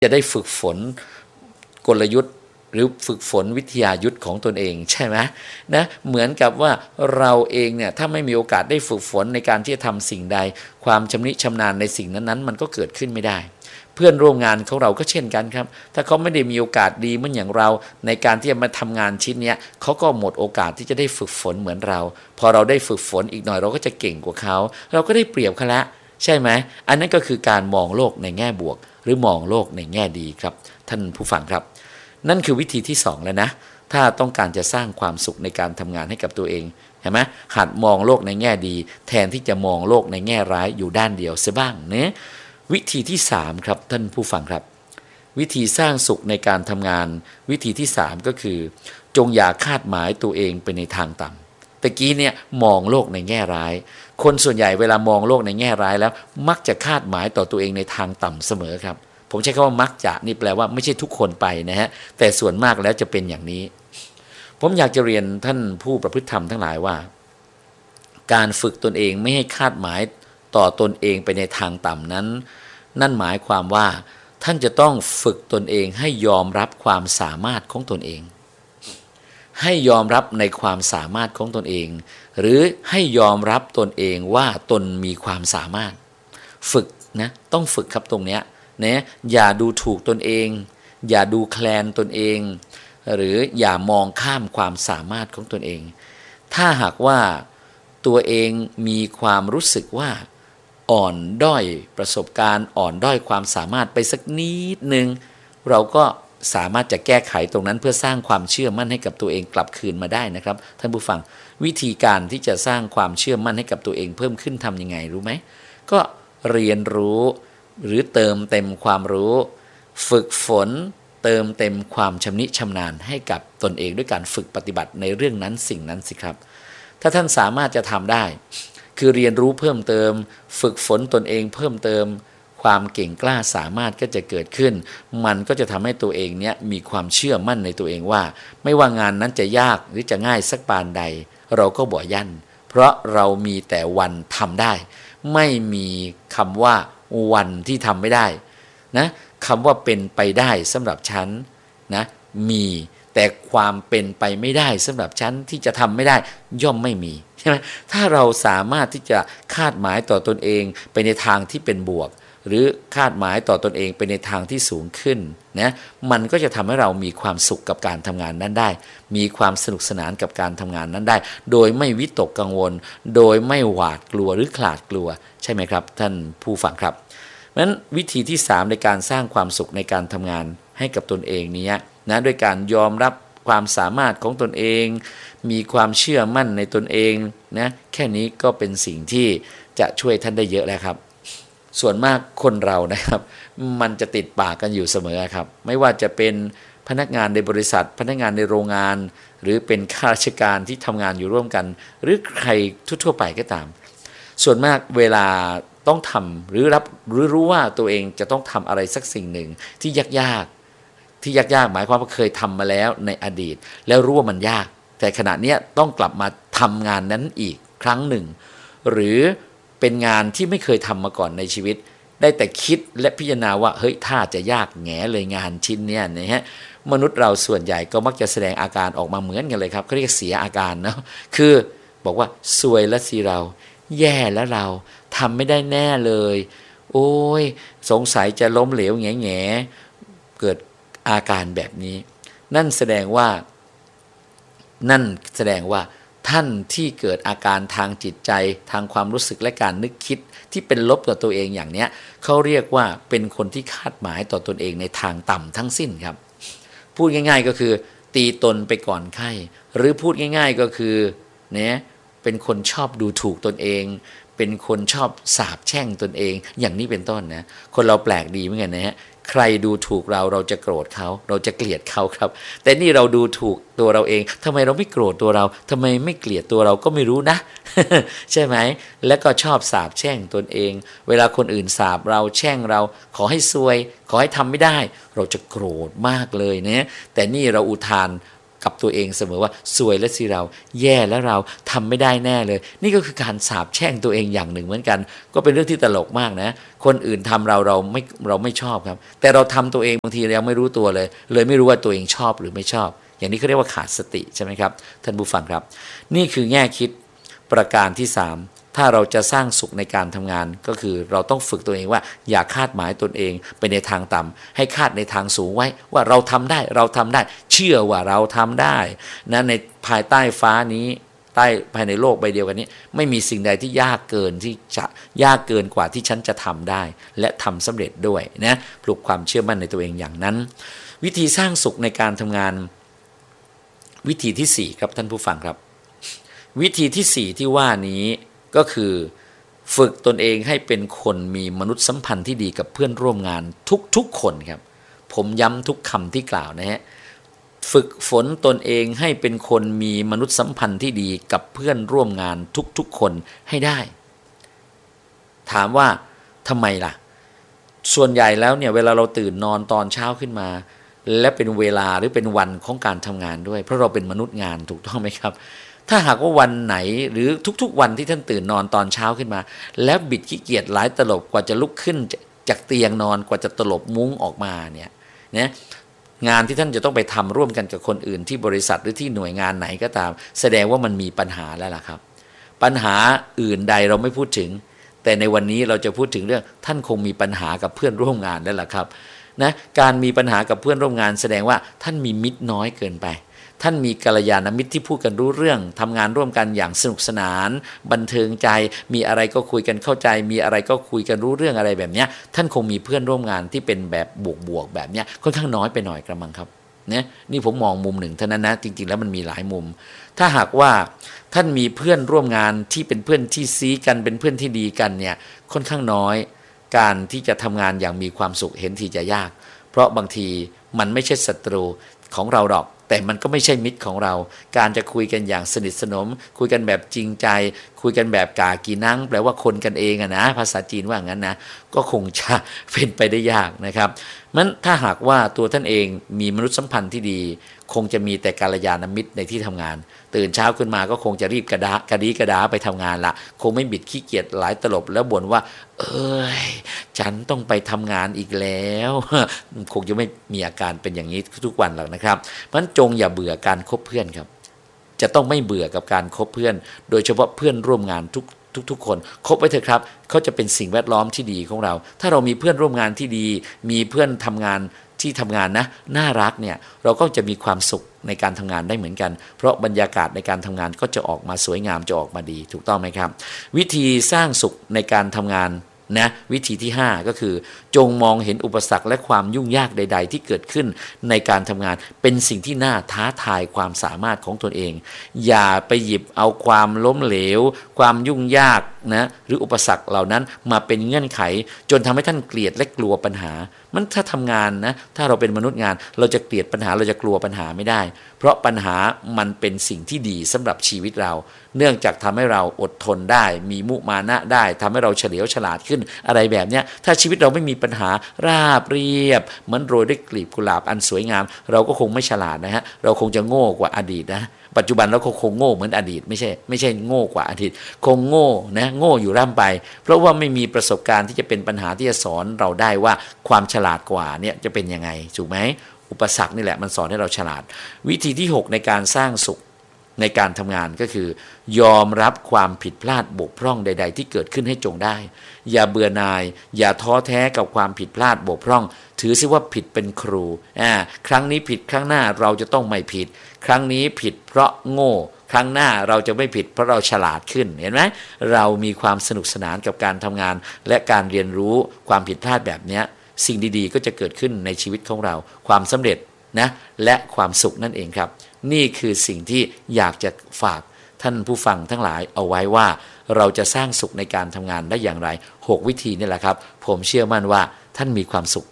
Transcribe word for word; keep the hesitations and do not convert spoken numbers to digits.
จะได้ฝึกฝนกลยุทธ์หรือฝึกฝนวิทยายุทธของตนเองใช่ไหมนะเหมือนกับว่าเราเองเนี่ยถ้าไม่มีโอกาสได้ฝึกฝนในการที่จะทำสิ่งใดความชำนิชำนาญในสิ่งนั้นๆมันก็เกิดขึ้นไม่ได้เพื่อนร่วมงานของเราก็เช่นกันครับถ้าเขาไม่ได้มีโอกาสดีเหมือนอย่างเราในการที่จะมาทำงานชิ้นนี้เขาก็หมดโอกาสที่จะได้ฝึกฝนเหมือนเราพอเราได้ฝึกฝนอีกหน่อยเราก็จะเก่งกว่าเขาเราก็ได้เปรียบเขาละใช่ไหมอันนั้นก็คือการมองโลกในแง่บวกหรือมองโลกในแง่ดีครับท่านผู้ฟังครับนั่นคือวิธีที่สองแล้วนะถ้าต้องการจะสร้างความสุขในการทำงานให้กับตัวเองเห็นไหมหัดมองโลกในแง่ดีแทนที่จะมองโลกในแง่ร้ายอยู่ด้านเดียวซะบ้างเนี่ยวิธีที่สามครับท่านผู้ฟังครับวิธีสร้างสุขในการทำงานวิธีที่สามก็คือจงอย่าคาดหมายตัวเองไปในทางต่ำตะกี้เนี่ยมองโลกในแง่ร้ายคนส่วนใหญ่เวลามองโลกในแง่ร้ายแล้วมักจะคาดหมายต่อตัวเองในทางต่ำเสมอครับผมใช้คำว่ามักจะนี่แปลว่าไม่ใช่ทุกคนไปนะฮะแต่ส่วนมากแล้วจะเป็นอย่างนี้ผมอยากจะเรียนท่านผู้ประพฤติธรรมทั้งหลายว่าการฝึกตนเองไม่ให้คาดหมายต่อตนเองไปในทางต่ำนั้นนั่นหมายความว่าท่านจะต้องฝึกตนเองให้ยอมรับความสามารถของตนเองให้ยอมรับในความสามารถของตนเองหรือให้ยอมรับตนเองว่าตนมีความสามารถฝึกนะต้องฝึกครับตรงเนี้ยนะอย่าดูถูกตนเองอย่าดูแคลนตนเองหรืออย่ามองข้ามความสามารถของตนเองถ้าหากว่าตัวเองมีความรู้สึกว่าอ่อนด้อยประสบการณ์อ่อนด้อยความสามารถไปสักนิดนึงเราก็สามารถจะแก้ไขตรงนั้นเพื่อสร้างความเชื่อมั่นให้กับตัวเองกลับคืนมาได้นะครับท่านผู้ฟังวิธีการที่จะสร้างความเชื่อมั่นให้กับตัวเองเพิ่มขึ้นทำยังไงรู้ไหมก็เรียนรู้หรือเติมเต็มความรู้ฝึกฝนเติมเต็มความชำนิชำนาญให้กับตนเองด้วยการฝึกปฏิบัติในเรื่องนั้นสิ่งนั้นสิครับถ้าท่านสามารถจะทำได้คือเรียนรู้เพิ่มเติมฝึกฝนตนเองเพิ่มเติมความเก่งกล้าสามารถก็จะเกิดขึ้นมันก็จะทำให้ตัวเองเนี้ยมีความเชื่อมั่นในตัวเองว่าไม่ว่างานนั้นจะยากหรือจะง่ายสักปานใดเราก็บ่ยั่นเพราะเรามีแต่วันทำได้ไม่มีคำว่าวันที่ทำไม่ได้นะคำว่าเป็นไปได้สำหรับฉันนะมีแต่ความเป็นไปไม่ได้สำหรับฉันที่จะทำไม่ได้ย่อมไม่มีใช่ไหมถ้าเราสามารถที่จะคาดหมายต่อตนเองไปในทางที่เป็นบวกหรือคาดหมายต่อตนเองไปในทางที่สูงขึ้นนะมันก็จะทำให้เรามีความสุขกับการทำงานนั้นได้มีความสนุกสนานกับการทำงานนั้นได้โดยไม่วิตกกังวลโดยไม่หวาดกลัวหรือขลาดกลัวใช่ไหมครับท่านผู้ฟังครับเพราะฉะนั้นวิธีที่สามในการสร้างความสุขในการทำงานให้กับตนเองนี้นะด้วยการยอมรับความสามารถของตนเองมีความเชื่อมั่นในตนเองนะแค่นี้ก็เป็นสิ่งที่จะช่วยท่านได้เยอะแล้วครับส่วนมากคนเรานะครับมันจะติดปากกันอยู่เสมอครับไม่ว่าจะเป็นพนักงานในบริษัทพนักงานในโรงงานหรือเป็นข้าราชการที่ทำงานอยู่ร่วมกันหรือใครทั่วๆไปก็ตามส่วนมากเวลาต้องทำหรือรับหรือรู้ว่าตัวเองจะต้องทำอะไรสักสิ่งหนึ่งที่ยากๆที่ยากๆหมายความว่าเคยทำมาแล้วในอดีตแล้วรู้ว่ามันยากแต่ขณะนี้ต้องกลับมาทำงานนั้นอีกครั้งหนึ่งหรือเป็นงานที่ไม่เคยทำมาก่อนในชีวิตได้แต่คิดและพิจารณาว่าเฮ้ยถ้าจะยากแง่เลยงานชิ้นเนี้ยนะฮะมนุษย์เราส่วนใหญ่ก็มักจะแสดงอาการออกมาเหมือนกันเลยครับเขาเรียกเสียอาการเนาะคือบอกว่าซวยแล้วสิเราแย่แล้วเราทำไม่ได้แน่เลยโอ้ยสงสัยจะล้มเหลวแง่แง่เกิดอาการแบบนี้นั่นแสดงว่านั่นแสดงว่าท่านที่เกิดอาการทางจิตใจทางความรู้สึกและการนึกคิดที่เป็นลบต่อตัวเองอย่างเนี้ยเขาเรียกว่าเป็นคนที่คาดหมายต่อตนเองในทางต่ำทั้งสิ้นครับพูดง่ายๆก็คือตีตนไปก่อนไข้หรือพูดง่ายๆก็คือเนี่ยเป็นคนชอบดูถูกตนเองเป็นคนชอบสาปแช่งตนเองอย่างนี้เป็นต้นนะคนเราแปลกดีเหมือนกันนะฮะใครดูถูกเราเราจะโกรธเขาเราจะเกลียดเขาครับแต่นี่เราดูถูกตัวเราเองทำไมเราไม่โกรธตัวเราทำไมไม่เกลียดตัวเราก็ไม่รู้นะ ใช่ไหมแล้วก็ชอบสาปแช่งตนเองเวลาคนอื่นสาปเราแช่งเราขอให้ซวยขอให้ทำไม่ได้เราจะโกรธมากเลยเนี่ยแต่นี่เราอุทานกับตัวเองเสมอว่าซวยและสิเราแย่แล้วเราทำไม่ได้แน่เลยนี่ก็คือการสาปแช่งตัวเองอย่างหนึ่งเหมือนกันก็เป็นเรื่องที่ตลกมากนะคนอื่นทำเราเราไม่เราไม่ชอบครับแต่เราทำตัวเองบางทีเราไม่รู้ตัวเลยเลยไม่รู้ว่าตัวเองชอบหรือไม่ชอบอย่างนี้เขาเรียกว่าขาดสติใช่ไหมครับท่านผู้ฟังครับนี่คือแง่คิดประการที่สามถ้าเราจะสร้างสุขในการทำงานก็คือเราต้องฝึกตัวเองว่าอย่าคาดหมายตนเองไปในทางต่ำให้คาดในทางสูงไว้ว่าเราทำได้เราทำได้เชื่อว่าเราทำได้นะในภายใต้ฟ้านี้ใต้ภายในโลกใบเดียวกันนี้ไม่มีสิ่งใดที่ยากเกินที่จะยากเกินกว่าที่ฉันจะทำได้และทำสำเร็จด้วยนะปลุกความเชื่อมั่นในตัวเองอย่างนั้นวิธีสร้างสุขในการทำงานวิธีที่สี่ครับท่านผู้ฟังครับวิธีที่สี่ที่ว่านี้ก็คือฝึกตนเองให้เป็นคนมีมนุษยสัมพันธ์ที่ดีกับเพื่อนร่วมงานทุกๆคนครับผมย้ำทุกคำที่กล่าวนะฮะฝึกฝนตนเองให้เป็นคนมีมนุษยสัมพันธ์ที่ดีกับเพื่อนร่วมงานทุกๆคนให้ได้ถามว่าทำไมล่ะส่วนใหญ่แล้วเนี่ยเวลาเราตื่นนอนตอนเช้าขึ้นมาและเป็นเวลาหรือเป็นวันของการทำงานด้วยเพราะเราเป็นมนุษย์งานถูกต้องไหมครับถ้าหากว่าวันไหนหรือทุกๆวันที่ท่านตื่นนอนตอนเช้าขึ้นมาแล้วบิดขี้เกียจหลายตลบกว่าจะลุกขึ้นจากเตียงนอนกว่าจะตลบมุ้งออกมาเนี่ยนะงานที่ท่านจะต้องไปทำร่วมกันกับคนอื่นที่บริษัทหรือที่หน่วยงานไหนก็ตามแสดงว่ามันมีปัญหาแล้วล่ะครับปัญหาอื่นใดเราไม่พูดถึงแต่ในวันนี้เราจะพูดถึงเรื่องท่านคงมีปัญหากับเพื่อนร่วมงานแล้วล่ะครับนะการมีปัญหากับเพื่อนร่วมงานแสดงว่าท่านมีมิตรน้อยเกินไปท่านมีกัลยาณมิตรที่พูดกันรู้เรื่องทำงานร่วมกันอย่างสนุกสนานบันเทิงใจมีอะไรก็คุยกันเข้าใจมีอะไรก็คุยกันรู้เรื่องอะไรแบบนี้ท่านคงมีเพื่อนร่วมงานที่เป็นแบบบวกๆแบบนี้ค่อนข้างน้อยไปหน่อยกระมังครับเนี่ยนี่ผมมองมุมหนึ่งเท่านั้นนะจริงๆแล้วมันมีหลายมุมถ้าหากว่าท่านมีเพื่อนร่วมงานที่เป็นเพื่อนที่ซีกันเป็นเพื่อนที่ดีกันเนี่ยค่อนข้างน้อยการที่จะทำงานอย่างมีความสุขเห็นทีจะยากเพราะบางทีมันไม่ใช่ศัตรูของเราหรอกแต่มันก็ไม่ใช่มิตรของเราการจะคุยกันอย่างสนิทสนมคุยกันแบบจริงใจคุยกันแบบกากีนังแปลว่าคนกันเองอะนะภาษาจีนว่างั้นนะก็คงจะเป็นไปได้ยากนะครับมันถ้าหากว่าตัวท่านเองมีมนุษยสัมพันธ์ที่ดีคงจะมีแต่กัลยาณมิตรในที่ทำงานตื่นเช้าขึ้นมาก็คงจะรีบกระดากระดีกระดาไปทำงานละคงไม่บิดขี้เกียจหลายตลบแล้วบ่นว่าเอ้ยฉันต้องไปทำงานอีกแล้วคงจะไม่มีอาการเป็นอย่างนี้ทุกวันหรอกนะครับเพราะฉะนั้นจงอย่าเบื่อการคบเพื่อนครับจะต้องไม่เบื่อกับการคบเพื่อนโดยเฉพาะเพื่อนร่วมงานทุกทุกๆคนคบไว้เถอะครับเขาจะเป็นสิ่งแวดล้อมที่ดีของเราถ้าเรามีเพื่อนร่วมงานที่ดีมีเพื่อนทำงานที่ทำงานนะน่ารักเนี่ยเราก็จะมีความสุขในการทำงานได้เหมือนกันเพราะบรรยากาศในการทำงานก็จะออกมาสวยงามจะออกมาดีถูกต้องไหมครับวิธีสร้างสุขในการทำงานนะวิธีที่ห้าก็คือจงมองเห็นอุปสรรคและความยุ่งยากใดๆที่เกิดขึ้นในการทำงานเป็นสิ่งที่น่าท้าทายความสามารถของตนเองอย่าไปหยิบเอาความล้มเหลวความยุ่งยากนะหรืออุปสรรคเหล่านั้นมาเป็นเงื่อนไขจนทำให้ท่านเกลียดและกลัวปัญหามันถ้าทำงานนะถ้าเราเป็นมนุษย์งานเราจะเกลียดปัญหาเราจะกลัวปัญหาไม่ได้เพราะปัญหามันเป็นสิ่งที่ดีสำหรับชีวิตเราเนื่องจากทำให้เราอดทนได้มีมุมานะได้ทำให้เราเฉลียวฉลาดขึ้นอะไรแบบเนี้ยถ้าชีวิตเราไม่มีปัญหาราบเรียบเหมือนโรยด้วยกลีบกุหลาบอันสวยงามเราก็คงไม่ฉลาดนะฮะเราคงจะโง่กว่าอดีตนะปัจจุบันเราคงโง่เหมือนอดีตไม่ใช่ไม่ใช่โง่กว่าอดีตคงโง่นะโง่อยู่ร่ำไปเพราะว่าไม่มีประสบการณ์ที่จะเป็นปัญหาที่จะสอนเราได้ว่าความฉลาดกว่าเนี่ยจะเป็นยังไงถูกไหมอุปสรรคนี่แหละมันสอนให้เราฉลาดวิธีที่หกในการสร้างสุขในการทำงานก็คือยอมรับความผิดพลาดบกพร่องใดๆที่เกิดขึ้นให้จงได้อย่าเบื่อหน่ายอย่าท้อแท้กับความผิดพลาดบกพร่องถือซิว่าผิดเป็นครูอ่าครั้งนี้ผิดครั้งหน้าเราจะต้องไม่ผิดครั้งนี้ผิดเพราะโง่ครั้งหน้าเราจะไม่ผิดเพราะเราฉลาดขึ้นเห็นไหมเรามีความสนุกสนานกับการทำงานและการเรียนรู้ความผิดพลาดแบบนี้สิ่งดีๆก็จะเกิดขึ้นในชีวิตของเราความสำเร็จนะและความสุขนั่นเองครับนี่คือสิ่งที่อยากจะฝากท่านผู้ฟังทั้งหลายเอาไว้ว่าเราจะสร้างสุขในการทำงานได้อย่างไรหกวิธีนี่แหละครับผมเชื่อมั่นว่าท่านมีความสุข